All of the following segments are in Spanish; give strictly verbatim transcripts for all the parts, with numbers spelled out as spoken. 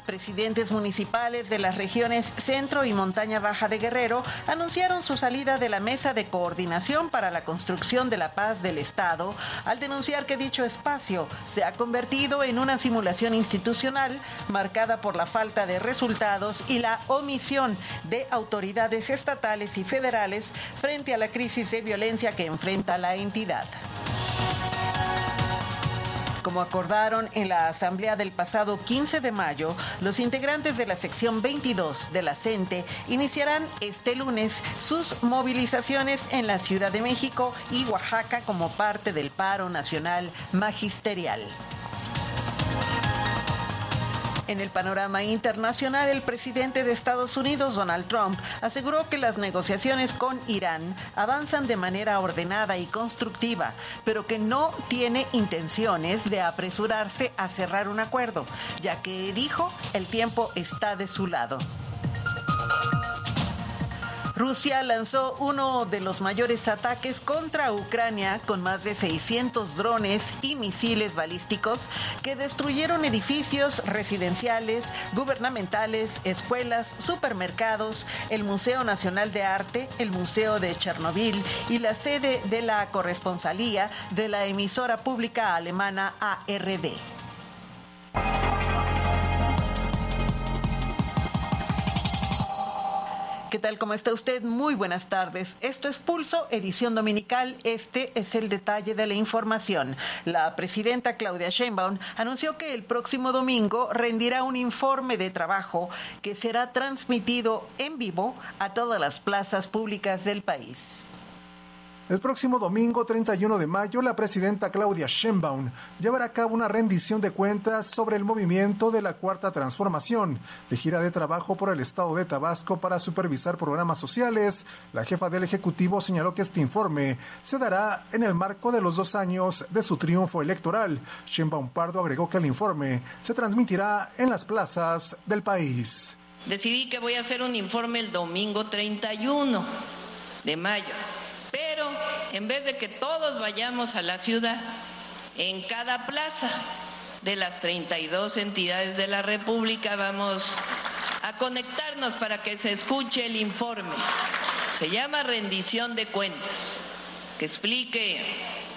Presidentes municipales de las regiones Centro y Montaña Baja de Guerrero anunciaron su salida de la Mesa de Coordinación para la Construcción de la Paz del Estado, al denunciar que dicho espacio se ha convertido en una simulación institucional marcada por la falta de resultados y la omisión de autoridades estatales y federales frente a la crisis de violencia que enfrenta la entidad. Como acordaron en la asamblea del pasado quince de mayo, los integrantes de la sección veintidós de la CENTE iniciarán este lunes sus movilizaciones en la Ciudad de México y Oaxaca como parte del paro nacional magisterial. En el panorama internacional, el presidente de Estados Unidos, Donald Trump, aseguró que las negociaciones con Irán avanzan de manera ordenada y constructiva, pero que no tiene intenciones de apresurarse a cerrar un acuerdo, ya que, dijo, el tiempo está de su lado. Rusia lanzó uno de los mayores ataques contra Ucrania con más de seiscientos drones y misiles balísticos que destruyeron edificios residenciales, gubernamentales, escuelas, supermercados, el Museo Nacional de Arte, el Museo de Chernobyl y la sede de la corresponsalía de la emisora pública alemana A R D. ¿Qué tal? ¿Cómo está usted? Muy buenas tardes. Esto es Pulso, edición dominical. Este es el detalle de la información. La presidenta Claudia Sheinbaum anunció que el próximo domingo rendirá un informe de trabajo que será transmitido en vivo a todas las plazas públicas del país. El próximo domingo treinta y uno de mayo, la presidenta Claudia Sheinbaum llevará a cabo una rendición de cuentas sobre el movimiento de la Cuarta Transformación. De gira de trabajo por el estado de Tabasco para supervisar programas sociales, la jefa del Ejecutivo señaló que este informe se dará en el marco de los dos años de su triunfo electoral. Sheinbaum Pardo agregó que el informe se transmitirá en las plazas del país. Decidí que voy a hacer un informe el domingo treinta y uno de mayo. Pero en vez de que todos vayamos a la ciudad, en cada plaza de las treinta y dos entidades de la República vamos a conectarnos para que se escuche el informe. Se llama rendición de cuentas, que explique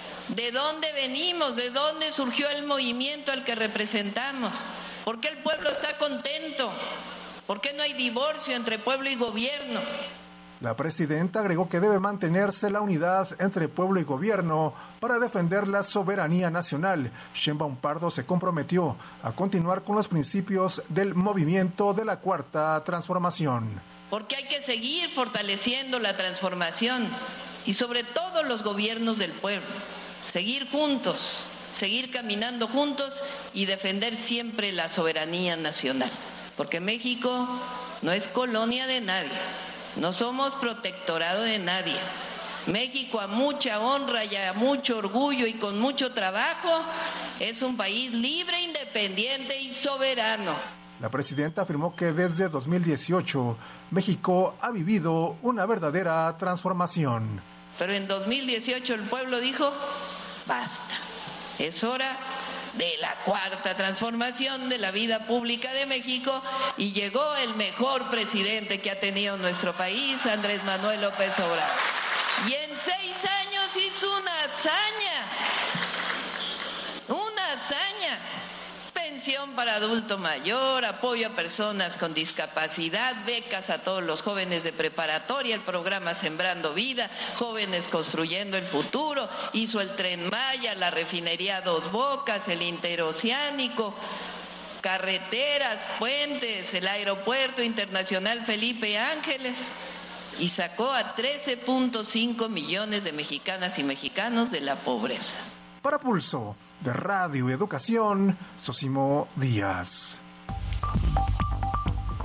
de dónde venimos, de dónde surgió el movimiento al que representamos, por qué el pueblo está contento, por qué no hay divorcio entre pueblo y gobierno. La presidenta agregó que debe mantenerse la unidad entre pueblo y gobierno para defender la soberanía nacional. Sheinbaum Pardo se comprometió a continuar con los principios del movimiento de la Cuarta Transformación. Porque hay que seguir fortaleciendo la transformación y sobre todo los gobiernos del pueblo. Seguir juntos, seguir caminando juntos y defender siempre la soberanía nacional. Porque México no es colonia de nadie. No somos protectorado de nadie. México, a mucha honra y a mucho orgullo y con mucho trabajo, es un país libre, independiente y soberano. La presidenta afirmó que desde dos mil dieciocho México ha vivido una verdadera transformación. Pero en dos mil dieciocho el pueblo dijo, basta, es hora de la Cuarta Transformación de la vida pública de México, y llegó el mejor presidente que ha tenido nuestro país, Andrés Manuel López Obrador. Y en seis años hizo una hazaña, una hazaña. Pensión para adulto mayor, apoyo a personas con discapacidad, becas a todos los jóvenes de preparatoria, el programa Sembrando Vida, Jóvenes Construyendo el Futuro, hizo el Tren Maya, la refinería Dos Bocas, el interoceánico, carreteras, puentes, el aeropuerto internacional Felipe Ángeles, y sacó a trece punto cinco millones de mexicanas y mexicanos de la pobreza. Para Pulso de Radio y Educación, Sosimo Díaz.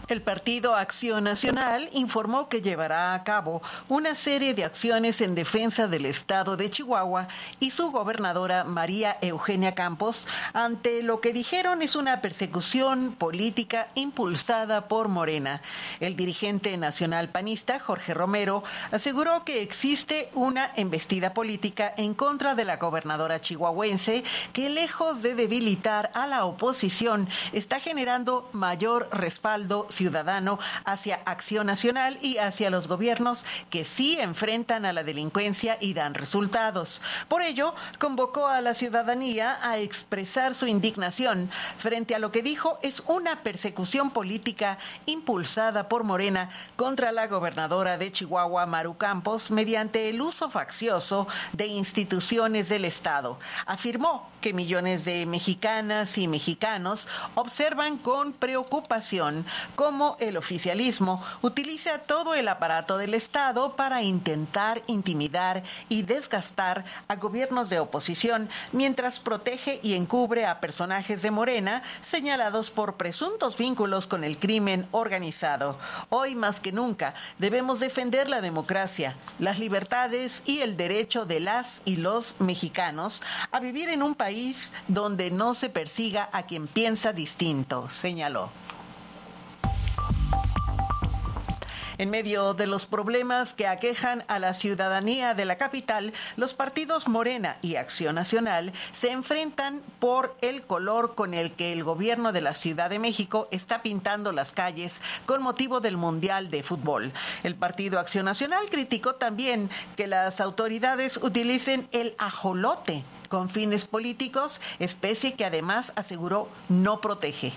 El Partido Acción Nacional informó que llevará a cabo una serie de acciones en defensa del estado de Chihuahua y su gobernadora María Eugenia Campos ante lo que dijeron es una persecución política impulsada por Morena. El dirigente nacional panista Jorge Romero aseguró que existe una embestida política en contra de la gobernadora chihuahuense que, lejos de debilitar a la oposición, está generando mayor respaldo ciudadano hacia Acción Nacional y hacia los gobiernos que sí enfrentan a la delincuencia y dan resultados. Por ello, convocó a la ciudadanía a expresar su indignación frente a lo que dijo es una persecución política impulsada por Morena contra la gobernadora de Chihuahua, Maru Campos, mediante el uso faccioso de instituciones del Estado. Afirmó que millones de mexicanas y mexicanos observan con preocupación cómo el oficialismo utiliza todo el aparato del Estado para intentar intimidar y desgastar a gobiernos de oposición, mientras protege y encubre a personajes de Morena señalados por presuntos vínculos con el crimen organizado. Hoy más que nunca debemos defender la democracia, las libertades y el derecho de las y los mexicanos a vivir en un país donde no se persiga a quien piensa distinto, señaló. En medio de los problemas que aquejan a la ciudadanía de la capital, los partidos Morena y Acción Nacional se enfrentan por el color con el que el gobierno de la Ciudad de México está pintando las calles con motivo del Mundial de Fútbol. El partido Acción Nacional criticó también que las autoridades utilicen el ajolote con fines políticos, especie que además aseguró no protege.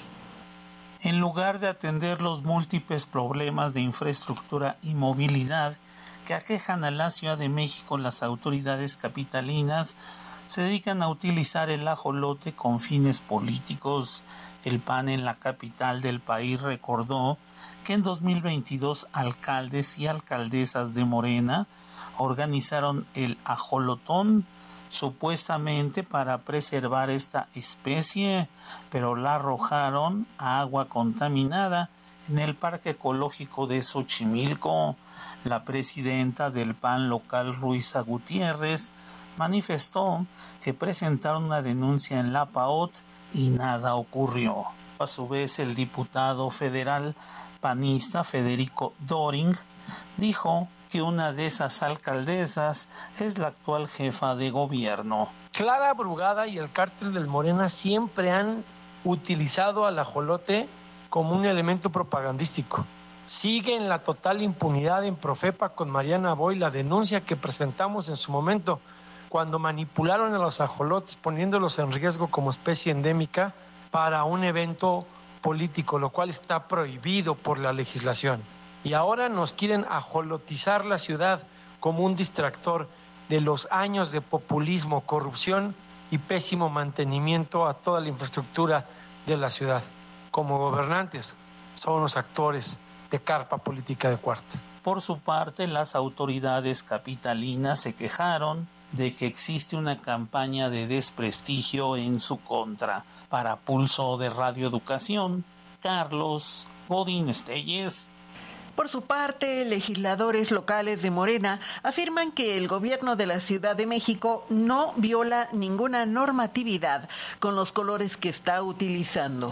En lugar de atender los múltiples problemas de infraestructura y movilidad que aquejan a la Ciudad de México, las autoridades capitalinas se dedican a utilizar el ajolote con fines políticos. El P A N en la capital del país recordó que en dos mil veintidós alcaldes y alcaldesas de Morena organizaron el ajolotón supuestamente para preservar esta especie, pero la arrojaron a agua contaminada en el Parque Ecológico de Xochimilco. La presidenta del P A N local, Luisa Gutiérrez, manifestó que presentaron una denuncia en la P A O T y nada ocurrió. A su vez, el diputado federal panista Federico Doring dijo que una de esas alcaldesas es la actual jefa de gobierno. Clara Brugada y el cártel del Morena siempre han utilizado al ajolote como un elemento propagandístico. Sigue en la total impunidad en Profepa con Mariana Boy la denuncia que presentamos en su momento cuando manipularon a los ajolotes poniéndolos en riesgo como especie endémica para un evento político, lo cual está prohibido por la legislación. Y ahora nos quieren ajolotizar la ciudad como un distractor de los años de populismo, corrupción y pésimo mantenimiento a toda la infraestructura de la ciudad. Como gobernantes, son los actores de carpa política de cuarta. Por su parte, las autoridades capitalinas se quejaron de que existe una campaña de desprestigio en su contra. Para Pulso de Radio Educación, Carlos Godín Estelles. Por su parte, legisladores locales de Morena afirman que el gobierno de la Ciudad de México no viola ninguna normatividad con los colores que está utilizando.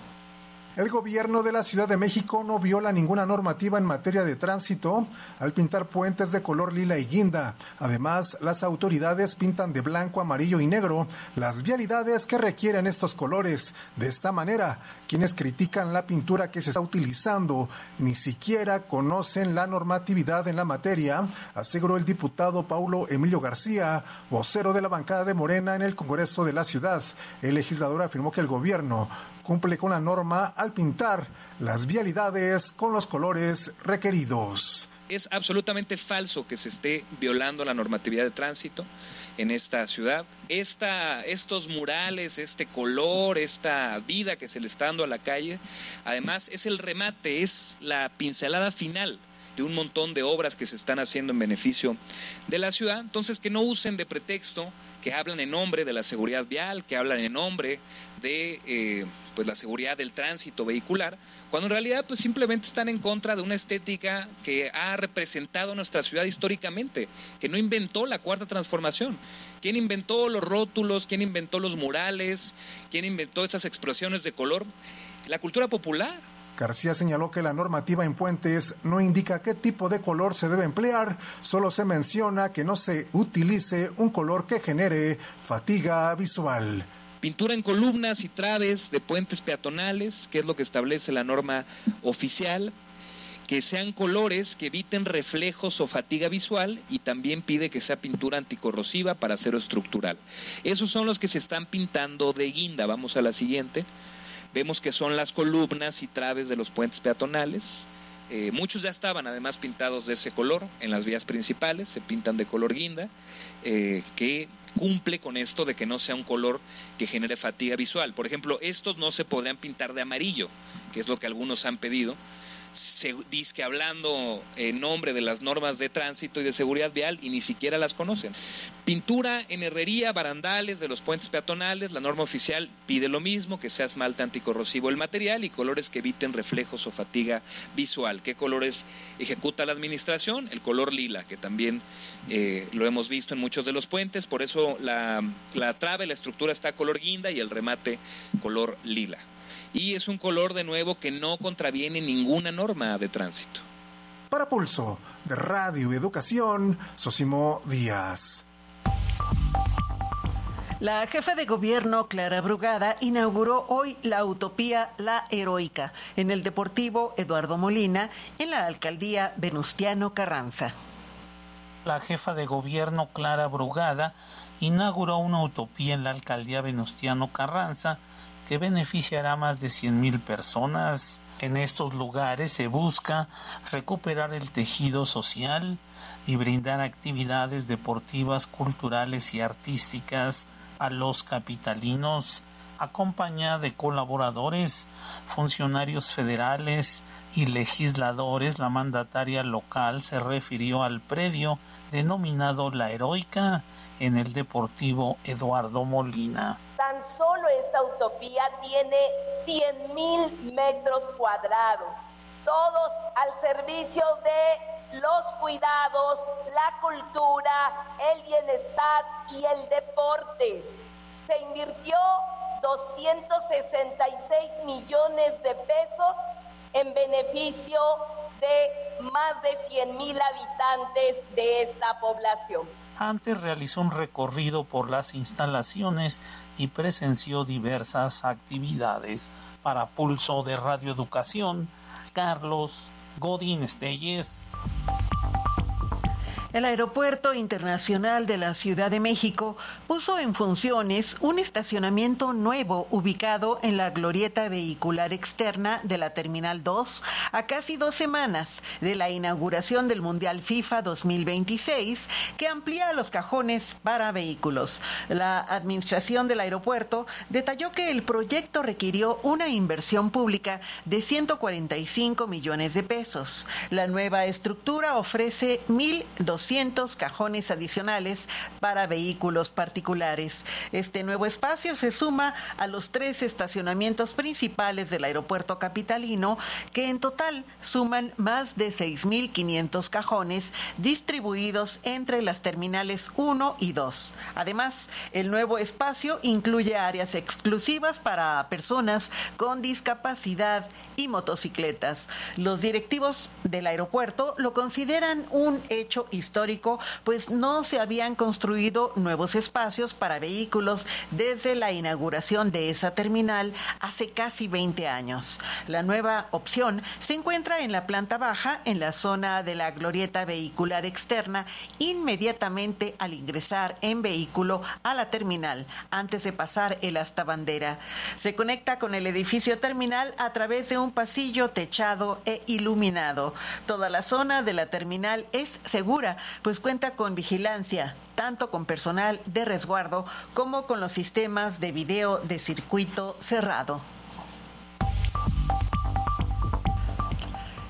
El gobierno de la Ciudad de México no viola ninguna normativa en materia de tránsito al pintar puentes de color lila y guinda. Además, las autoridades pintan de blanco, amarillo y negro las vialidades que requieren estos colores. De esta manera, quienes critican la pintura que se está utilizando ni siquiera conocen la normatividad en la materia, aseguró el diputado Paulo Emilio García, vocero de la bancada de Morena en el Congreso de la Ciudad. El legislador afirmó que el gobierno cumple con la norma al pintar las vialidades con los colores requeridos. Es absolutamente falso que se esté violando la normatividad de tránsito en esta ciudad. Esta, estos murales, este color, esta vida que se le está dando a la calle, además es el remate, es la pincelada final de un montón de obras que se están haciendo en beneficio de la ciudad. Entonces, que no usen de pretexto que hablan en nombre de la seguridad vial, que hablan en nombre de eh, pues la seguridad del tránsito vehicular, cuando en realidad pues simplemente están en contra de una estética que ha representado nuestra ciudad históricamente, que no inventó la Cuarta Transformación. ¿Quién inventó los rótulos? ¿Quién inventó los murales? ¿Quién inventó esas explosiones de color? La cultura popular. García señaló que la normativa en puentes no indica qué tipo de color se debe emplear, solo se menciona que no se utilice un color que genere fatiga visual. Pintura en columnas y traves de puentes peatonales, que es lo que establece la norma oficial, que sean colores que eviten reflejos o fatiga visual, y también pide que sea pintura anticorrosiva para acero estructural. Esos son los que se están pintando de guinda. Vamos a la siguiente. Vemos que son las columnas y traves de los puentes peatonales. Eh, muchos ya estaban además pintados de ese color en las vías principales, se pintan de color guinda, eh, que cumple con esto de que no sea un color que genere fatiga visual. Por ejemplo, estos no se podrían pintar de amarillo, que es lo que algunos han pedido. Se dice que hablando en nombre de las normas de tránsito y de seguridad vial, y ni siquiera las conocen. Pintura en herrería, barandales de los puentes peatonales, la norma oficial pide lo mismo, que sea esmalte anticorrosivo el material y colores que eviten reflejos o fatiga visual. ¿Qué colores ejecuta la administración? El color lila, que también eh, lo hemos visto en muchos de los puentes, por eso la, la trave, la estructura está color guinda y el remate color lila. Y es un color, de nuevo, que no contraviene ninguna norma de tránsito. Para Pulso de Radio Educación, Sosimo Díaz. La jefa de gobierno, Clara Brugada, inauguró hoy la Utopía La Heroica en el Deportivo Eduardo Molina, en la alcaldía Venustiano Carranza. La jefa de gobierno, Clara Brugada, inauguró una utopía en la alcaldía Venustiano Carranza que beneficiará a más de cien mil personas. En estos lugares se busca recuperar el tejido social y brindar actividades deportivas, culturales y artísticas a los capitalinos, acompañada de colaboradores, funcionarios federales y legisladores. La mandataria local se refirió al predio denominado La Heroica en el Deportivo Eduardo Molina. Tan solo esta utopía tiene cien mil metros cuadrados, todos al servicio de los cuidados, la cultura, el bienestar y el deporte. Se invirtió doscientos sesenta y seis millones de pesos en beneficio de más de cien mil habitantes de esta población. Antes realizó un recorrido por las instalaciones y presenció diversas actividades. Para Pulso de Radio Educación, Carlos Godín Estelles. El Aeropuerto Internacional de la Ciudad de México puso en funciones un estacionamiento nuevo ubicado en la glorieta vehicular externa de la Terminal dos a casi dos semanas de la inauguración del Mundial FIFA dos mil veintiséis, que amplía los cajones para vehículos. La administración del aeropuerto detalló que el proyecto requirió una inversión pública de ciento cuarenta y cinco millones de pesos. La nueva estructura ofrece mil doscientos cajones adicionales para vehículos particulares. Este nuevo espacio se suma a los tres estacionamientos principales del aeropuerto capitalino, que en total suman más de seis mil quinientos cajones distribuidos entre las terminales uno y dos. Además, el nuevo espacio incluye áreas exclusivas para personas con discapacidad y motocicletas. Los directivos del aeropuerto lo consideran un hecho histórico histórico, pues no se habían construido nuevos espacios para vehículos desde la inauguración de esa terminal hace casi veinte años. La nueva opción se encuentra en la planta baja, en la zona de la glorieta vehicular externa, inmediatamente al ingresar en vehículo a la terminal, antes de pasar el astabandera. Se conecta con el edificio terminal a través de un pasillo techado e iluminado. Toda la zona de la terminal es segura, pues cuenta con vigilancia, tanto con personal de resguardo como con los sistemas de video de circuito cerrado.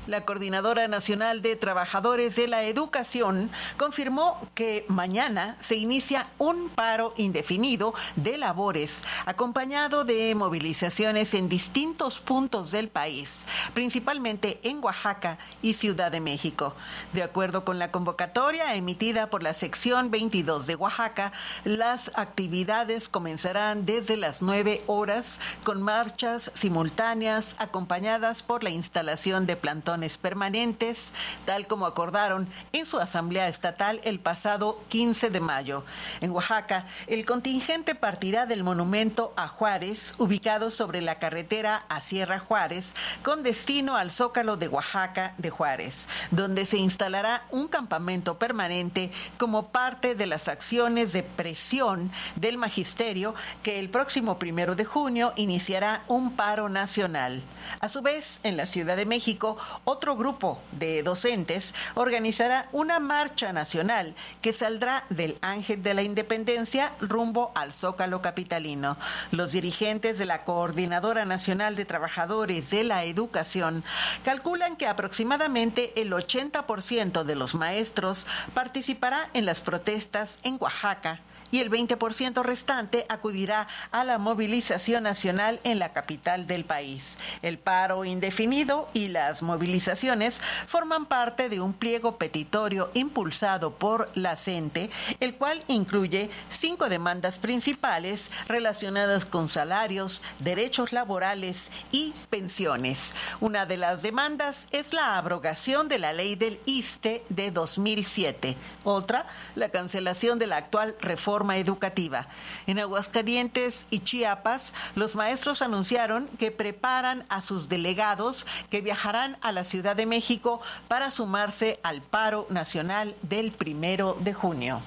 La Coordinadora Nacional de Trabajadores de la Educación confirmó que mañana se inicia un paro indefinido de labores, acompañado de movilizaciones en distintos puntos del país, principalmente en Oaxaca y Ciudad de México. De acuerdo con la convocatoria emitida por la sección veintidós de Oaxaca, las actividades comenzarán desde las nueve horas con marchas simultáneas acompañadas por la instalación de plantones permanentes, tal como acordaron en su asamblea estatal el pasado quince de mayo. En Oaxaca, el contingente partirá del monumento a Juárez, ubicado sobre la carretera a Sierra Juárez, con destino al Zócalo de Oaxaca de Juárez, donde se instalará un campamento permanente como parte de las acciones de presión del magisterio, que el próximo primero de junio iniciará un paro nacional. A su vez, en la Ciudad de México, otro grupo de docentes organizará una marcha nacional que saldrá del Ángel de la Independencia rumbo al Zócalo capitalino. Los dirigentes de la Coordinadora Nacional de Trabajadores de la Educación calculan que aproximadamente el ochenta por ciento de los maestros participará en las protestas en Oaxaca y el veinte por ciento restante acudirá a la movilización nacional en la capital del país. El paro indefinido y las movilizaciones forman parte de un pliego petitorio impulsado por la CENTE, el cual incluye cinco demandas principales relacionadas con salarios, derechos laborales y pensiones. Una de las demandas es la abrogación de la ley del ISSSTE de dos mil siete. Otra, la cancelación de la actual reforma educativa. En Aguascalientes y Chiapas, los maestros anunciaron que preparan a sus delegados que viajarán a la Ciudad de México para sumarse al paro nacional del primero de junio.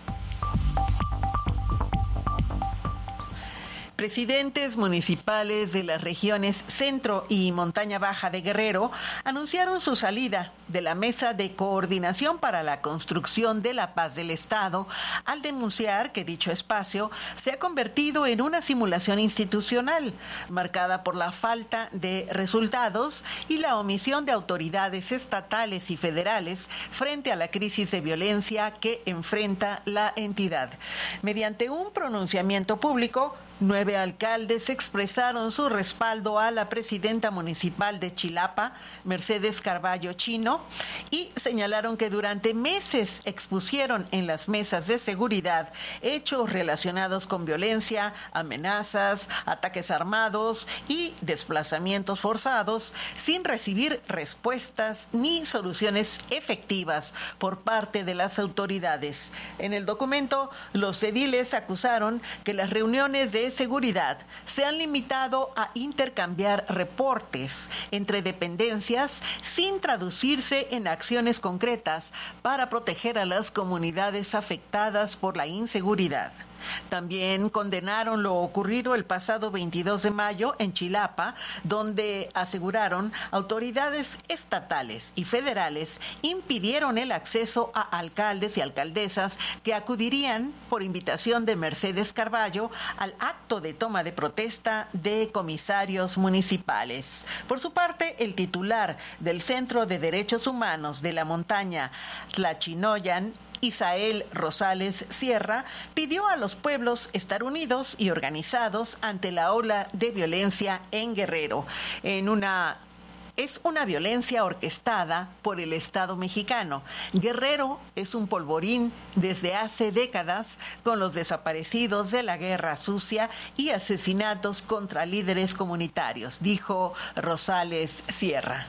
Presidentes municipales de las regiones Centro y Montaña Baja de Guerrero anunciaron su salida de la Mesa de Coordinación para la Construcción de la Paz del Estado al denunciar que dicho espacio se ha convertido en una simulación institucional marcada por la falta de resultados y la omisión de autoridades estatales y federales frente a la crisis de violencia que enfrenta la entidad. Mediante un pronunciamiento público, nueve alcaldes expresaron su respaldo a la presidenta municipal de Chilapa, Mercedes Carballo Chino, y señalaron que durante meses expusieron en las mesas de seguridad hechos relacionados con violencia, amenazas, ataques armados y desplazamientos forzados, sin recibir respuestas ni soluciones efectivas por parte de las autoridades. En el documento, los ediles acusaron que las reuniones de seguridad se han limitado a intercambiar reportes entre dependencias sin traducirse en acciones concretas para proteger a las comunidades afectadas por la inseguridad. También condenaron lo ocurrido el pasado veintidós de mayo en Chilapa, donde aseguraron autoridades estatales y federales impidieron el acceso a alcaldes y alcaldesas que acudirían por invitación de Mercedes Carballo al acto de toma de protesta de comisarios municipales. Por su parte, el titular del Centro de Derechos Humanos de la Montaña Tlachinoyan, Isael Rosales Sierra, pidió a los pueblos estar unidos y organizados ante la ola de violencia en Guerrero. En una Es una violencia orquestada por el Estado mexicano. Guerrero es un polvorín desde hace décadas con los desaparecidos de la guerra sucia y asesinatos contra líderes comunitarios, dijo Rosales Sierra.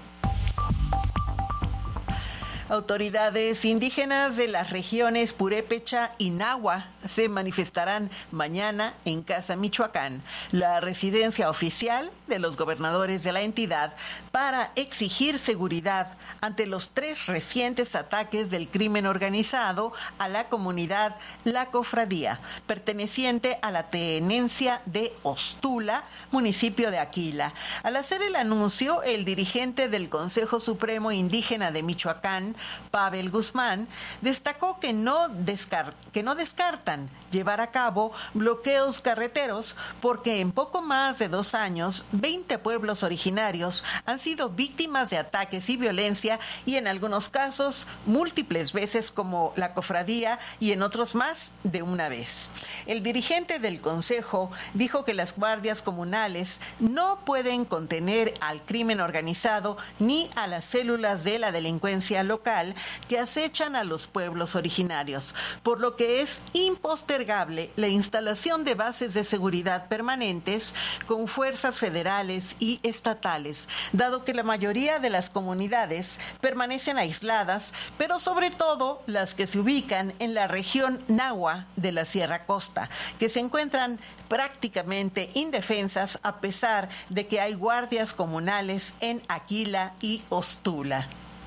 Autoridades indígenas de las regiones Purépecha y Nahua se manifestarán mañana en Casa Michoacán, la residencia oficial de los gobernadores de la entidad, para exigir seguridad ante los tres recientes ataques del crimen organizado a la comunidad La Cofradía, perteneciente a la tenencia de Ostula, municipio de Aquila. Al hacer el anuncio, el dirigente del Consejo Supremo Indígena de Michoacán, Pavel Guzmán, destacó que no, descar- que no descartan llevar a cabo bloqueos carreteros porque en poco más de dos años, veinte pueblos originarios han sido víctimas de ataques y violencia y en algunos casos múltiples veces como la cofradía y en otros más de una vez. El dirigente del Consejo dijo que las guardias comunales no pueden contener al crimen organizado ni a las células de la delincuencia local que acechan a los pueblos originarios, por lo que es impostergable la instalación de bases de seguridad permanentes con fuerzas federales y estatales, dado que la mayoría de las comunidades permanecen aisladas, pero sobre todo las que se ubican en la región Nahua de la Sierra Costa, que se encuentran prácticamente indefensas a pesar de que hay guardias comunales en Aquila y Ostula.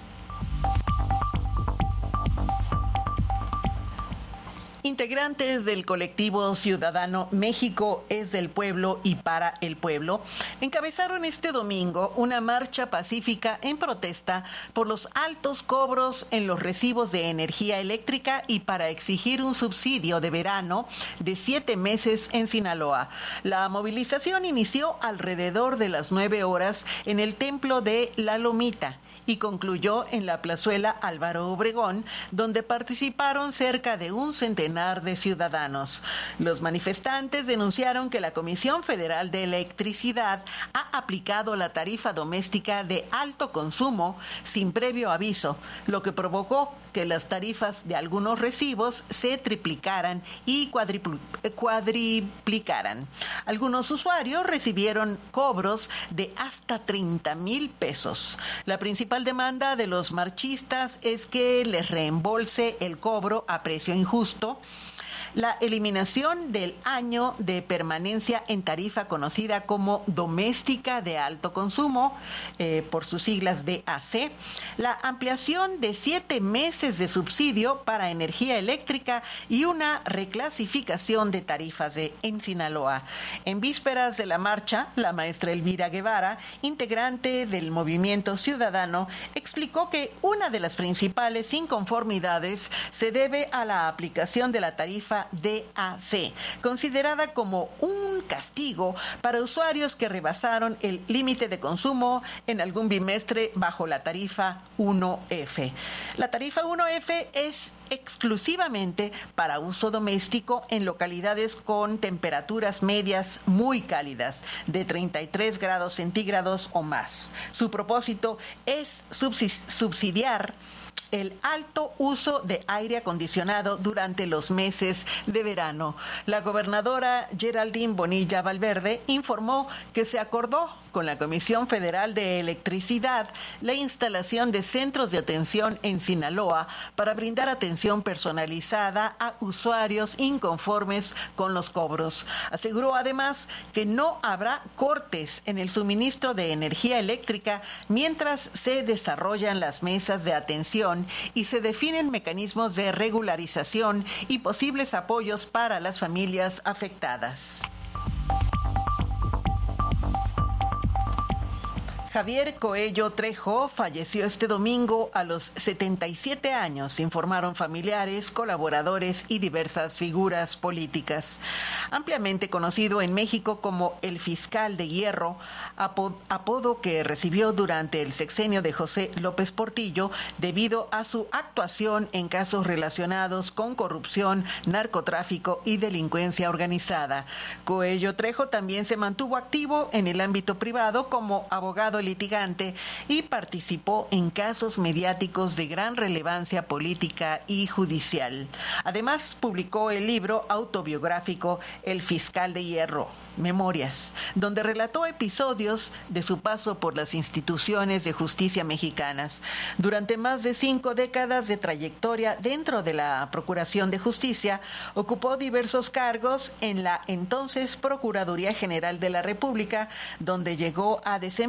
Integrantes del colectivo ciudadano México es del pueblo y para el pueblo encabezaron este domingo una marcha pacífica en protesta por los altos cobros en los recibos de energía eléctrica y para exigir un subsidio de verano de siete meses en Sinaloa. La movilización inició alrededor de las nueve horas en el templo de La Lomita y concluyó en la plazuela Álvaro Obregón, donde participaron cerca de un centenar de ciudadanos. Los manifestantes denunciaron que la Comisión Federal de Electricidad ha aplicado la tarifa doméstica de alto consumo sin previo aviso, lo que provocó que las tarifas de algunos recibos se triplicaran y cuadripl- cuadriplicaran. Algunos usuarios recibieron cobros de hasta treinta mil pesos. La principal demanda de los marchistas es que les reembolse el cobro a precio injusto, la eliminación del año de permanencia en tarifa conocida como doméstica de alto consumo, eh, por sus siglas D A C, la ampliación de siete meses de subsidio para energía eléctrica y una reclasificación de tarifas de, en Sinaloa. En vísperas de la marcha, la maestra Elvira Guevara, integrante del Movimiento Ciudadano, explicó que una de las principales inconformidades se debe a la aplicación de la tarifa D A C, considerada como un castigo para usuarios que rebasaron el límite de consumo en algún bimestre bajo la tarifa uno F. La tarifa uno F es exclusivamente para uso doméstico en localidades con temperaturas medias muy cálidas, de treinta y tres grados centígrados o más. Su propósito es subsidiar el alto uso de aire acondicionado durante los meses de verano. La gobernadora Geraldine Bonilla Valverde informó que se acordó con la Comisión Federal de Electricidad la instalación de centros de atención en Sinaloa para brindar atención personalizada a usuarios inconformes con los cobros. Aseguró además que no habrá cortes en el suministro de energía eléctrica mientras se desarrollan las mesas de atención y se definen mecanismos de regularización y posibles apoyos para las familias afectadas. Javier Coello Trejo falleció este domingo a los setenta y siete años, informaron familiares, colaboradores y diversas figuras políticas. Ampliamente conocido en México como el Fiscal de Hierro, apodo que recibió durante el sexenio de José López Portillo debido a su actuación en casos relacionados con corrupción, narcotráfico y delincuencia organizada. Coello Trejo también se mantuvo activo en el ámbito privado como abogado litigante y participó en casos mediáticos de gran relevancia política y judicial. Además, publicó el libro autobiográfico El Fiscal de Hierro, Memorias, donde relató episodios de su paso por las instituciones de justicia mexicanas. Durante más de cinco décadas de trayectoria dentro de la Procuración de Justicia, ocupó diversos cargos en la entonces Procuraduría General de la República, donde llegó a desempeñarse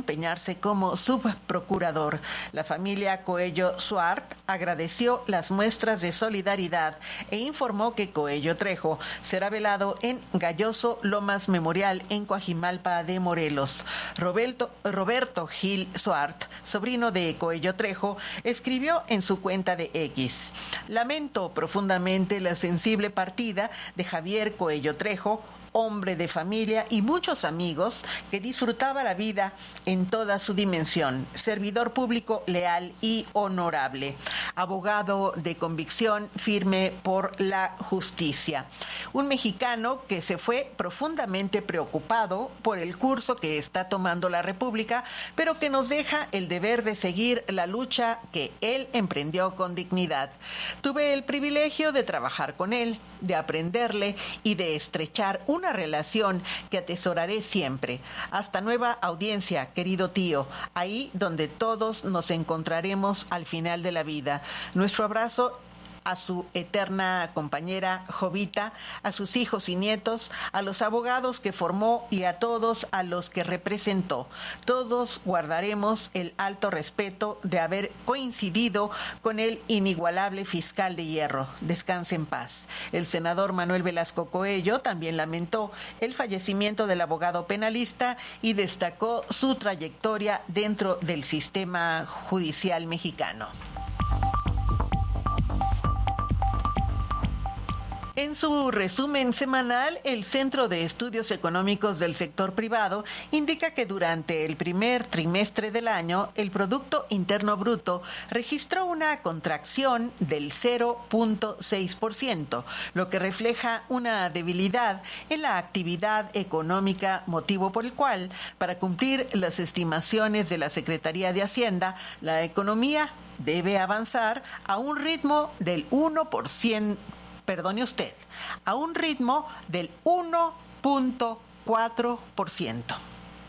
postularse como subprocurador. La familia Coello Suart agradeció las muestras de solidaridad e informó que Coello Trejo será velado en Galloso Lomas Memorial en Coajimalpa de Morelos. Roberto, Roberto Gil Suart, sobrino de Coello Trejo, escribió en su cuenta de X: lamento profundamente la sensible partida de Javier Coello Trejo, hombre de familia y muchos amigos que disfrutaba la vida en toda su dimensión, servidor público leal y honorable, abogado de convicción firme por la justicia, un mexicano que se fue profundamente preocupado por el curso que está tomando la República, pero que nos deja el deber de seguir la lucha que él emprendió con dignidad. Tuve el privilegio de trabajar con él, de aprenderle y de estrechar una relación que atesoraré siempre. Hasta nueva audiencia, querido tío, ahí donde todos nos encontraremos al final de la vida. Nuestro abrazo a su eterna compañera Jovita, a sus hijos y nietos, a los abogados que formó y a todos a los que representó. Todos guardaremos el alto respeto de haber coincidido con el inigualable fiscal de hierro. Descanse en paz. El senador Manuel Velasco Coello también lamentó el fallecimiento del abogado penalista y destacó su trayectoria dentro del sistema judicial mexicano. En su resumen semanal, el Centro de Estudios Económicos del Sector Privado indica que durante el primer trimestre del año, el Producto Interno Bruto registró una contracción del cero punto seis por ciento, lo que refleja una debilidad en la actividad económica, motivo por el cual, para cumplir las estimaciones de la Secretaría de Hacienda, la economía debe avanzar a un ritmo del uno por ciento. Perdone usted, a un ritmo del uno punto cuatro por ciento.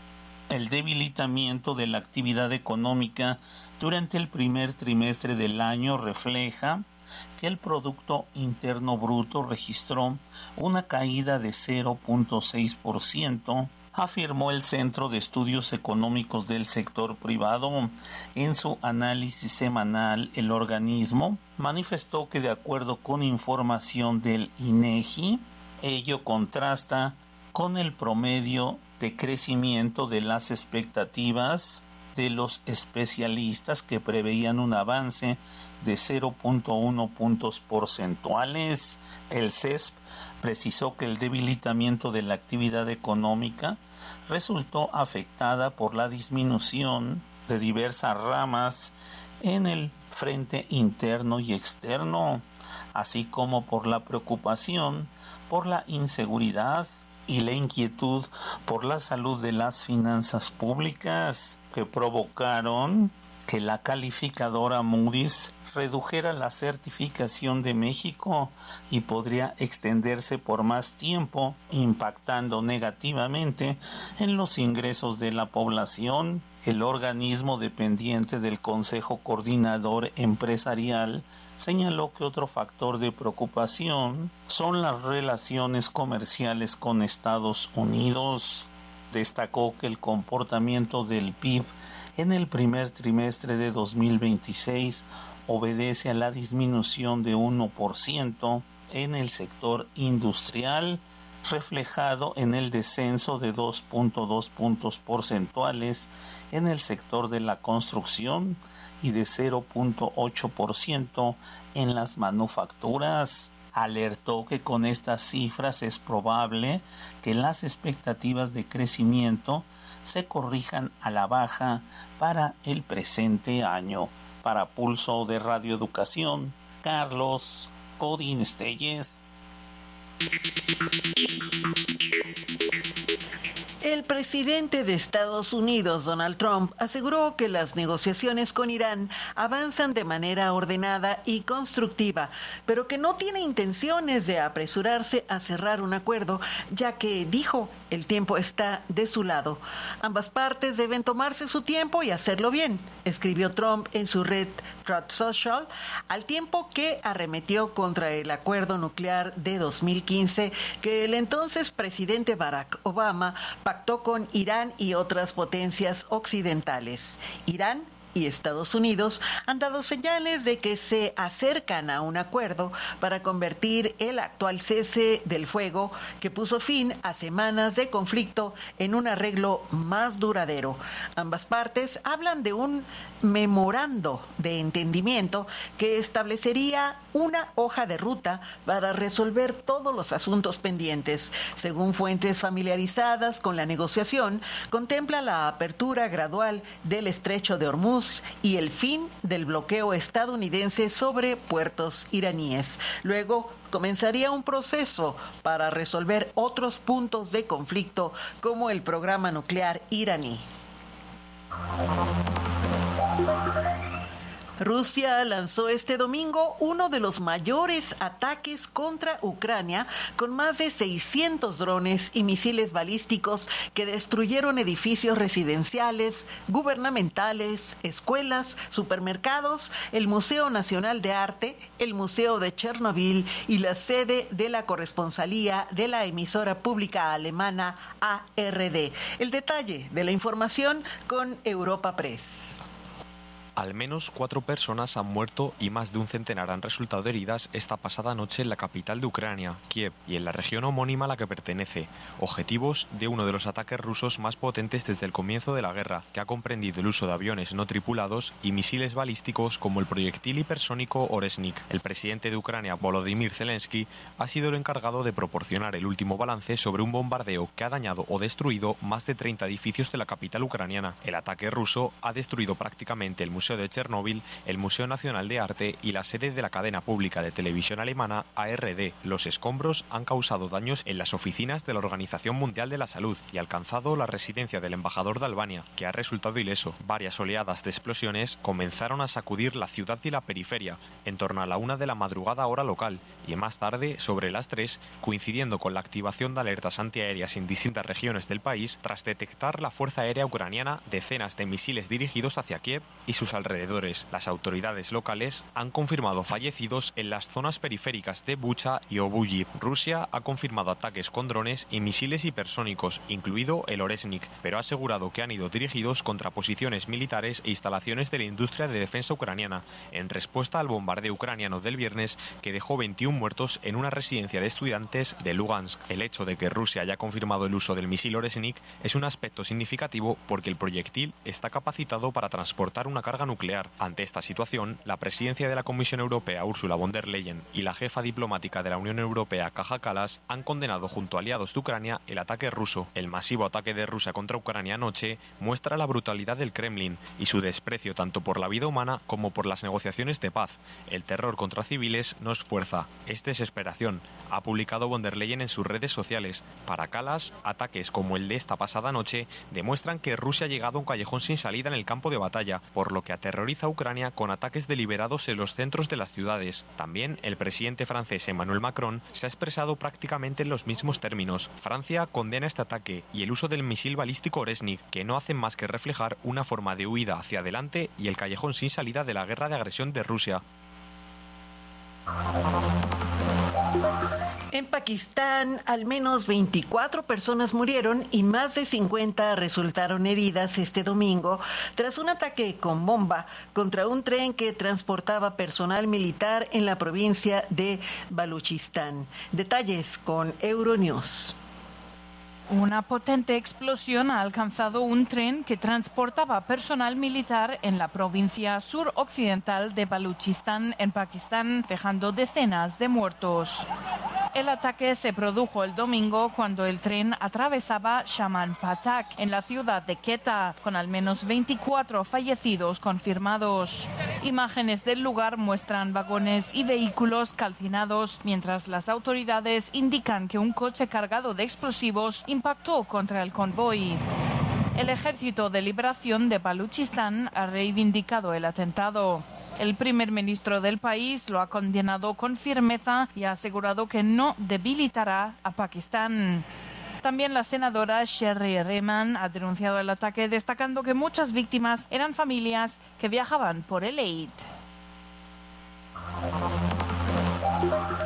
El debilitamiento de la actividad económica durante el primer trimestre del año refleja que el Producto Interno Bruto registró una caída de cero punto seis por ciento, afirmó el Centro de Estudios Económicos del Sector Privado. En su análisis semanal, el organismo manifestó que, de acuerdo con información del INEGI, ello contrasta con el promedio de crecimiento de las expectativas de los especialistas, que preveían un avance de cero punto uno puntos porcentuales. El C E S P precisó que el debilitamiento de la actividad económica resultó afectada por la disminución de diversas ramas en el frente interno y externo, así como por la preocupación por la inseguridad y la inquietud por la salud de las finanzas públicas, que provocaron que la calificadora Moody's redujera la certificación de México y podría extenderse por más tiempo, impactando negativamente en los ingresos de la población. El organismo dependiente del Consejo Coordinador Empresarial señaló que otro factor de preocupación son las relaciones comerciales con Estados Unidos. Destacó que el comportamiento del P I B en el primer trimestre de dos mil veintiséis obedece a la disminución de uno por ciento en el sector industrial, reflejado en el descenso de dos punto dos puntos porcentuales en el sector de la construcción y de cero punto ocho por ciento en las manufacturas. Alertó que con estas cifras es probable que las expectativas de crecimiento se corrijan a la baja para el presente año. Para Pulso de Radio Educación, Carlos Godín Estelles. El presidente de Estados Unidos, Donald Trump, aseguró que las negociaciones con Irán avanzan de manera ordenada y constructiva, pero que no tiene intenciones de apresurarse a cerrar un acuerdo, ya que, dijo, el tiempo está de su lado. Ambas partes deben tomarse su tiempo y hacerlo bien, escribió Trump en su red Truth Social, al tiempo que arremetió contra el acuerdo nuclear de dos mil quince que el entonces presidente Barack Obama pactó pacto con Irán y otras potencias occidentales. Irán y Estados Unidos han dado señales de que se acercan a un acuerdo para convertir el actual cese del fuego que puso fin a semanas de conflicto en un arreglo más duradero. Ambas partes hablan de un memorando de entendimiento que establecería una hoja de ruta para resolver todos los asuntos pendientes. Según fuentes familiarizadas con la negociación, contempla la apertura gradual del estrecho de Hormuz y el fin del bloqueo estadounidense sobre puertos iraníes. Luego comenzaría un proceso para resolver otros puntos de conflicto como el programa nuclear iraní. Rusia lanzó este domingo uno de los mayores ataques contra Ucrania con más de seiscientos drones y misiles balísticos que destruyeron edificios residenciales, gubernamentales, escuelas, supermercados, el Museo Nacional de Arte, el Museo de Chernobyl y la sede de la corresponsalía de la emisora pública alemana A R D. El detalle de la información con Europa Press. Al menos cuatro personas han muerto y más de un centenar han resultado heridas esta pasada noche en la capital de Ucrania, Kiev, y en la región homónima a la que pertenece, objetivos de uno de los ataques rusos más potentes desde el comienzo de la guerra, que ha comprendido el uso de aviones no tripulados y misiles balísticos como el proyectil hipersónico Oresnik. El presidente de Ucrania, Volodymyr Zelensky, ha sido el encargado de proporcionar el último balance sobre un bombardeo que ha dañado o destruido más de treinta edificios de la capital ucraniana. El ataque ruso ha destruido prácticamente el Museo de Chernobyl, el Museo Nacional de Arte y la sede de la cadena pública de televisión alemana A R D. Los escombros han causado daños en las oficinas de la Organización Mundial de la Salud y alcanzado la residencia del embajador de Albania, que ha resultado ileso. Varias oleadas de explosiones comenzaron a sacudir la ciudad y la periferia en torno a la una de la madrugada hora local y más tarde, sobre las tres, coincidiendo con la activación de alertas antiaéreas en distintas regiones del país, tras detectar la Fuerza Aérea Ucraniana decenas de misiles dirigidos hacia Kiev y sus alrededores. Las autoridades locales han confirmado fallecidos en las zonas periféricas de Bucha y Obuyiv. Rusia ha confirmado ataques con drones y misiles hipersónicos, incluido el Oresnik, pero ha asegurado que han ido dirigidos contra posiciones militares e instalaciones de la industria de defensa ucraniana, en respuesta al bombardeo ucraniano del viernes que dejó veintiún muertos en una residencia de estudiantes de Lugansk. El hecho de que Rusia haya confirmado el uso del misil Oresnik es un aspecto significativo porque el proyectil está capacitado para transportar una carga nuclear. Ante esta situación, la presidencia de la Comisión Europea, Ursula von der Leyen, y la jefa diplomática de la Unión Europea, Kaja Kallas, han condenado junto a aliados de Ucrania el ataque ruso. El masivo ataque de Rusia contra Ucrania anoche muestra la brutalidad del Kremlin y su desprecio tanto por la vida humana como por las negociaciones de paz. El terror contra civiles no es fuerza, es desesperación, ha publicado von der Leyen en sus redes sociales. Para Kallas, ataques como el de esta pasada noche demuestran que Rusia ha llegado a un callejón sin salida en el campo de batalla, por lo que aterroriza a Ucrania con ataques deliberados en los centros de las ciudades. También el presidente francés Emmanuel Macron se ha expresado prácticamente en los mismos términos. Francia condena este ataque y el uso del misil balístico Oresnik, que no hacen más que reflejar una forma de huida hacia adelante y el callejón sin salida de la guerra de agresión de Rusia. En Pakistán, al menos veinticuatro personas murieron y más de cincuenta resultaron heridas este domingo tras un ataque con bomba contra un tren que transportaba personal militar en la provincia de Baluchistán. Detalles con Euronews. Una potente explosión ha alcanzado un tren que transportaba personal militar en la provincia suroccidental de Baluchistán, en Pakistán, dejando decenas de muertos. El ataque se produjo el domingo cuando el tren atravesaba Shaman Patak, en la ciudad de Quetta, con al menos veinticuatro fallecidos confirmados. Imágenes del lugar muestran vagones y vehículos calcinados, mientras las autoridades indican que un coche cargado de explosivos impactó contra el convoy. El Ejército de Liberación de Baluchistán ha reivindicado el atentado. El primer ministro del país lo ha condenado con firmeza y ha asegurado que no debilitará a Pakistán. También la senadora Sherry Rehman ha denunciado el ataque, destacando que muchas víctimas eran familias que viajaban por el Eid.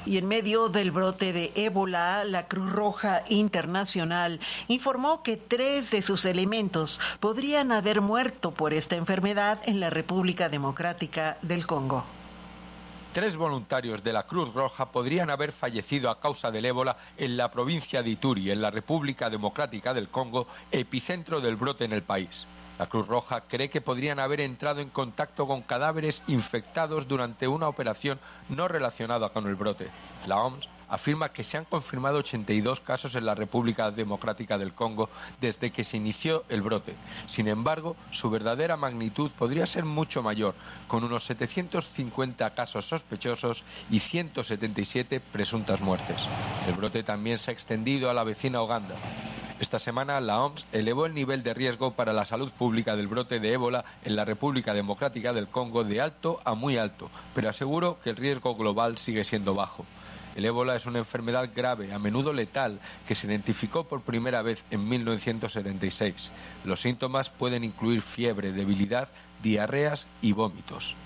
Y en medio del brote de ébola, la Cruz Roja Internacional informó que tres de sus elementos podrían haber muerto por esta enfermedad en la República Democrática del Congo. Tres voluntarios de la Cruz Roja podrían haber fallecido a causa del ébola en la provincia de Ituri, en la República Democrática del Congo, epicentro del brote en el país. La Cruz Roja cree que podrían haber entrado en contacto con cadáveres infectados durante una operación no relacionada con el brote. La O M S afirma que se han confirmado ochenta y dos casos en la República Democrática del Congo desde que se inició el brote. Sin embargo, su verdadera magnitud podría ser mucho mayor, con unos setecientos cincuenta casos sospechosos y ciento setenta y siete presuntas muertes. El brote también se ha extendido a la vecina Uganda. Esta semana la O M S elevó el nivel de riesgo para la salud pública del brote de ébola en la República Democrática del Congo de alto a muy alto, pero aseguró que el riesgo global sigue siendo bajo. El ébola es una enfermedad grave, a menudo letal, que se identificó por primera vez en mil novecientos setenta y seis. Los síntomas pueden incluir fiebre, debilidad, diarreas y vómitos.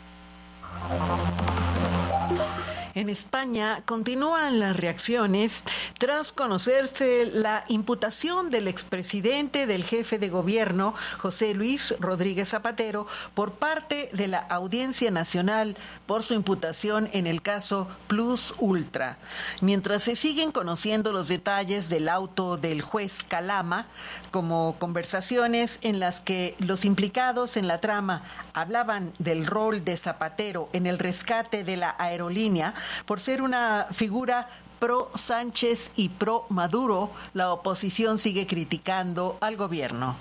En España continúan las reacciones tras conocerse la imputación del expresidente del jefe de gobierno, José Luis Rodríguez Zapatero, por parte de la Audiencia Nacional por su imputación en el caso Plus Ultra. Mientras se siguen conociendo los detalles del auto del juez Calama, como conversaciones en las que los implicados en la trama hablaban del rol de Zapatero en el rescate de la aerolínea, por ser una figura pro Sánchez y pro Maduro, la oposición sigue criticando al gobierno.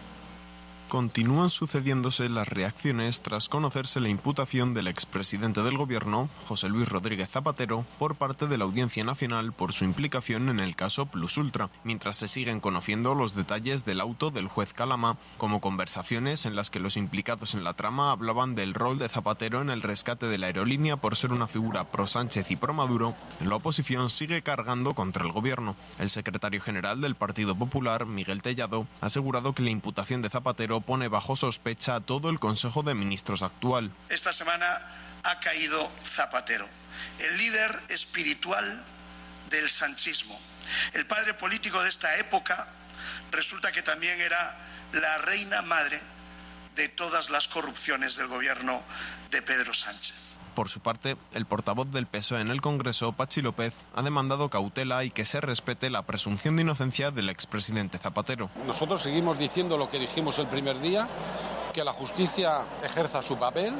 Continúan sucediéndose las reacciones tras conocerse la imputación del expresidente del gobierno, José Luis Rodríguez Zapatero, por parte de la Audiencia Nacional por su implicación en el caso Plus Ultra, mientras se siguen conociendo los detalles del auto del juez Calama, como conversaciones en las que los implicados en la trama hablaban del rol de Zapatero en el rescate de la aerolínea por ser una figura pro Sánchez y pro Maduro. La oposición sigue cargando contra el gobierno. El secretario general del Partido Popular, Miguel Tellado, ha asegurado que la imputación de Zapatero pone bajo sospecha a todo el Consejo de Ministros actual. Esta semana ha caído Zapatero, el líder espiritual del sanchismo. El padre político de esta época resulta que también era la reina madre de todas las corrupciones del gobierno de Pedro Sánchez. Por su parte, el portavoz del P S O E en el Congreso, Pachi López, ha demandado cautela y que se respete la presunción de inocencia del expresidente Zapatero. Nosotros seguimos diciendo lo que dijimos el primer día, que la justicia ejerza su papel,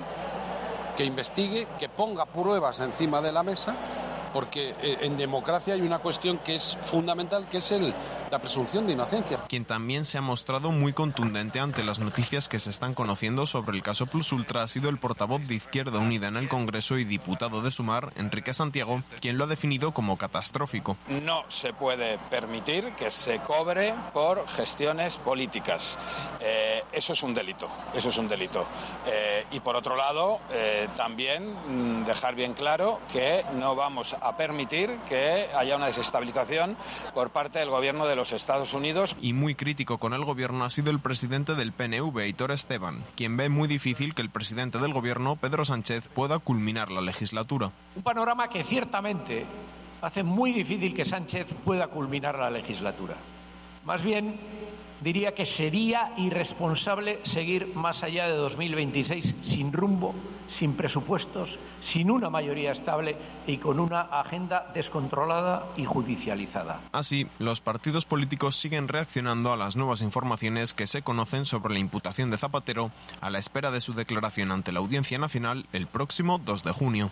que investigue, que ponga pruebas encima de la mesa, porque en democracia hay una cuestión que es fundamental, que es el, la presunción de inocencia. Quien también se ha mostrado muy contundente ante las noticias que se están conociendo sobre el caso Plus Ultra ha sido el portavoz de Izquierda Unida en el Congreso y diputado de Sumar, Enrique Santiago, quien lo ha definido como catastrófico. No se puede permitir que se cobre por gestiones políticas. Eh, eso es un delito, eso es un delito. Eh, y por otro lado, eh, también dejar bien claro que no vamos a permitir que haya una desestabilización por parte del gobierno de los Estados Unidos. Y muy crítico con el gobierno ha sido el presidente del P N V, Aitor Esteban, quien ve muy difícil que el presidente del gobierno, Pedro Sánchez, pueda culminar la legislatura. Un panorama que ciertamente hace muy difícil que Sánchez pueda culminar la legislatura. Más bien, diría que sería irresponsable seguir más allá de dos mil veintiséis sin rumbo, sin presupuestos, sin una mayoría estable y con una agenda descontrolada y judicializada. Así, los partidos políticos siguen reaccionando a las nuevas informaciones que se conocen sobre la imputación de Zapatero, a la espera de su declaración ante la Audiencia Nacional el próximo dos de junio.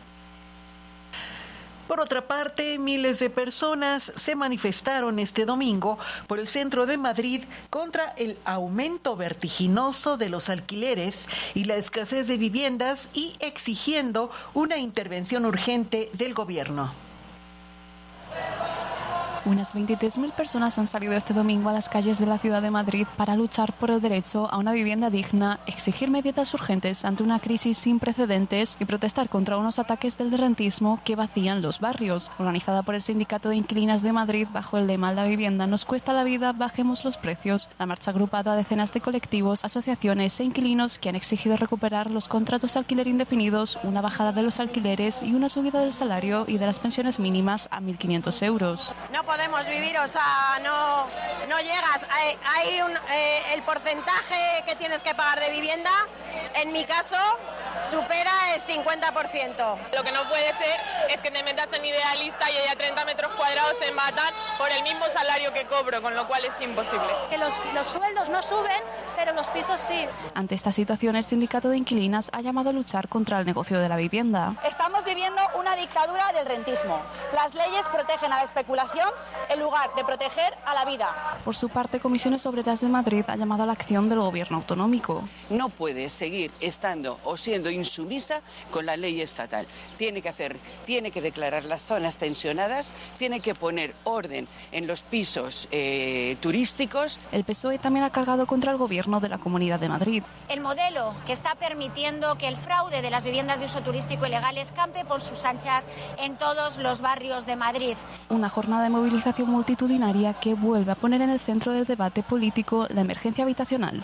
Por otra parte, miles de personas se manifestaron este domingo por el centro de Madrid contra el aumento vertiginoso de los alquileres y la escasez de viviendas y exigiendo una intervención urgente del gobierno. Unas veintitrés mil personas han salido este domingo a las calles de la ciudad de Madrid para luchar por el derecho a una vivienda digna, exigir medidas urgentes ante una crisis sin precedentes y protestar contra unos ataques del rentismo que vacían los barrios. Organizada por el Sindicato de Inquilinas de Madrid bajo el lema "La vivienda nos cuesta la vida, bajemos los precios", la marcha ha agrupado a decenas de colectivos, asociaciones e inquilinos que han exigido recuperar los contratos de alquiler indefinidos, una bajada de los alquileres y una subida del salario y de las pensiones mínimas a mil quinientos euros. No podemos vivir, o sea, no, no llegas. Hay, hay un, eh, el porcentaje que tienes que pagar de vivienda, en mi caso, supera el cincuenta por ciento. Lo que no puede ser es que te metas en Idealista y haya treinta metros cuadrados en Batán por el mismo salario que cobro, con lo cual es imposible. Que los, los sueldos no suben, pero los pisos sí. Ante esta situación, el Sindicato de Inquilinas ha llamado a luchar contra el negocio de la vivienda. Estamos viviendo una dictadura del rentismo. Las leyes protegen a la especulación en lugar de proteger a la vida. Por su parte, Comisiones Obreras de Madrid ha llamado a la acción del gobierno autonómico. No puede seguir estando o siendo insumisa con la ley estatal. Tiene que hacer, tiene que declarar las zonas tensionadas, tiene que poner orden en los pisos eh, turísticos. El P S O E también ha cargado contra el gobierno de la Comunidad de Madrid. El modelo que está permitiendo que el fraude de las viviendas de uso turístico ilegales campe por sus anchas en todos los barrios de Madrid. Una jornada de movilización multitudinaria que vuelve a poner en el centro del debate político la emergencia habitacional.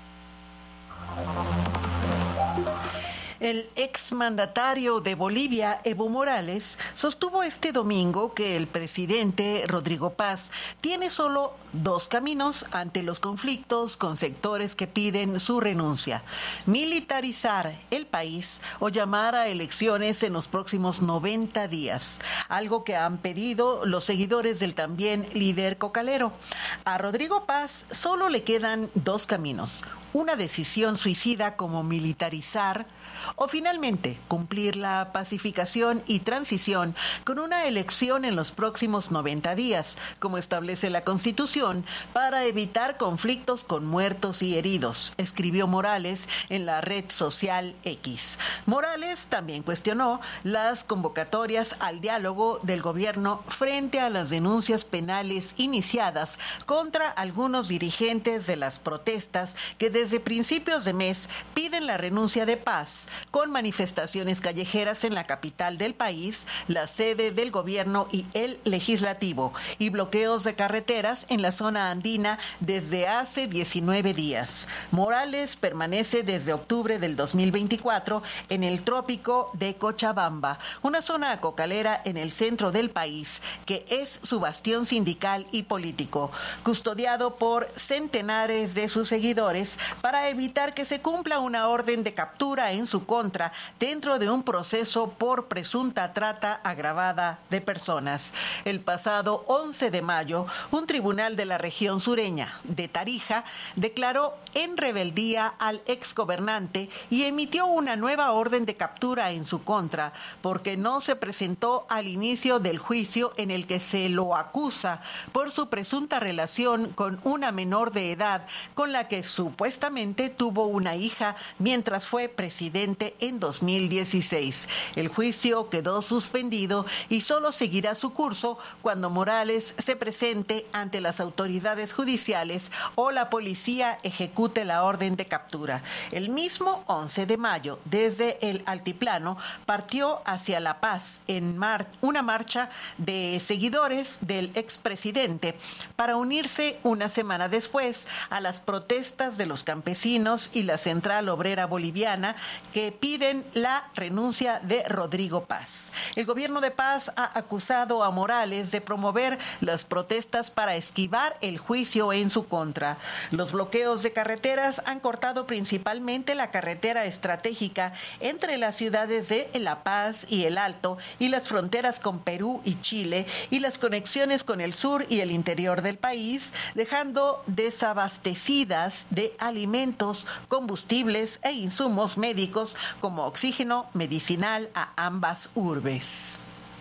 El exmandatario de Bolivia, Evo Morales, sostuvo este domingo que el presidente Rodrigo Paz tiene solo dos caminos ante los conflictos con sectores que piden su renuncia: militarizar el país o llamar a elecciones en los próximos noventa días, algo que han pedido los seguidores del también líder cocalero. A Rodrigo Paz solo le quedan dos caminos: una decisión suicida como militarizar, o finalmente cumplir la pacificación y transición con una elección en los próximos noventa días, como establece la Constitución, para evitar conflictos con muertos y heridos, escribió Morales en la red social X. Morales también cuestionó las convocatorias al diálogo del gobierno frente a las denuncias penales iniciadas contra algunos dirigentes de las protestas que desde principios de mes piden la renuncia de Paz, con manifestaciones callejeras en la capital del país, la sede del gobierno y el legislativo, y bloqueos de carreteras en la zona andina desde hace diecinueve días. Morales permanece desde octubre del dos mil veinticuatro en el trópico de Cochabamba, una zona cocalera en el centro del país, que es su bastión sindical y político, custodiado por centenares de sus seguidores para evitar que se cumpla una orden de captura en su contra dentro de un proceso por presunta trata agravada de personas. El pasado once de mayo, un tribunal de la región sureña de Tarija declaró en rebeldía al exgobernante y emitió una nueva orden de captura en su contra porque no se presentó al inicio del juicio en el que se lo acusa por su presunta relación con una menor de edad con la que supuestamente tuvo una hija mientras fue presidente en dos mil dieciséis. El juicio quedó suspendido y solo seguirá su curso cuando Morales se presente ante las autoridades judiciales o la policía ejecute la orden de captura. El mismo once de mayo, desde el altiplano, partió hacia La Paz en mar- una marcha de seguidores del expresidente para unirse una semana después a las protestas de los campesinos y la Central Obrera Boliviana que piden la renuncia de Rodrigo Paz. El gobierno de Paz ha acusado a Morales de promover las protestas para esquivar el juicio en su contra. Los bloqueos de carreteras han cortado principalmente la carretera estratégica entre las ciudades de La Paz y El Alto y las fronteras con Perú y Chile y las conexiones con el sur y el interior del país, dejando desabastecidas de alimentos, combustibles e insumos médicos como oxígeno medicinal a ambas urbes.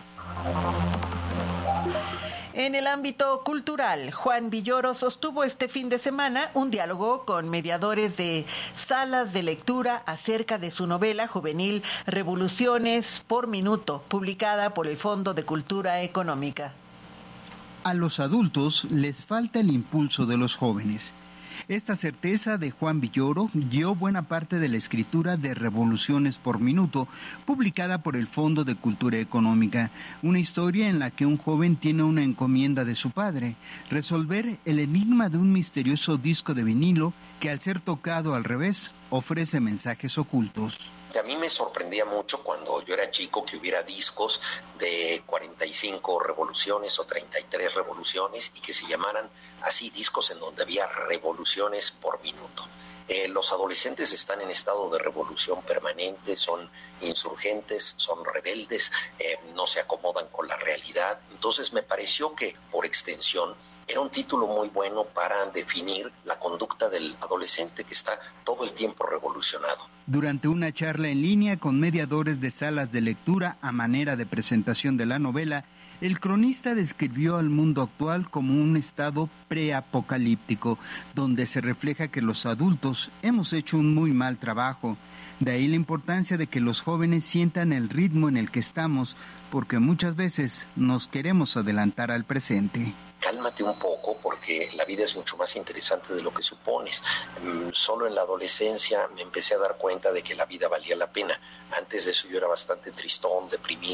En el ámbito cultural, Juan Villoro sostuvo este fin de semana un diálogo con mediadores de salas de lectura acerca de su novela juvenil Revoluciones por Minuto, publicada por el Fondo de Cultura Económica. A los adultos les falta el impulso de los jóvenes. Esta certeza de Juan Villoro dio buena parte de la escritura de Revoluciones por Minuto, publicada por el Fondo de Cultura Económica, una historia en la que un joven tiene una encomienda de su padre, resolver el enigma de un misterioso disco de vinilo que al ser tocado al revés ofrece mensajes ocultos. A mí me sorprendía mucho cuando yo era chico que hubiera discos de cuarenta y cinco revoluciones o treinta y tres revoluciones y que se llamaran así discos en donde había revoluciones por minuto. Eh, los adolescentes están en estado de revolución permanente, son insurgentes, son rebeldes, eh, no se acomodan con la realidad. Entonces me pareció que, por extensión, era un título muy bueno para definir la conducta del adolescente que está todo el tiempo revolucionado. Durante una charla en línea con mediadores de salas de lectura a manera de presentación de la novela, el cronista describió al mundo actual como un estado preapocalíptico, donde se refleja que los adultos hemos hecho un muy mal trabajo. De ahí la importancia de que los jóvenes sientan el ritmo en el que estamos, porque muchas veces nos queremos adelantar al presente. Cálmate un poco porque la vida es mucho más interesante de lo que supones. Solo en la adolescencia me empecé a dar cuenta de que la vida valía la pena. Antes de eso yo era bastante tristón, deprimido.